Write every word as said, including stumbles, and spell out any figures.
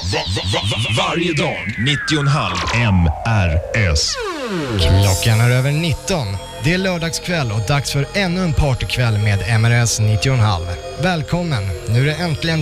va, va, va, varje dag nittio komma fem M R S. Klockan är över nitton. Det är lördagskväll och dags för ännu en partykväll med M R S nittio komma fem. Välkommen, nu är det äntligen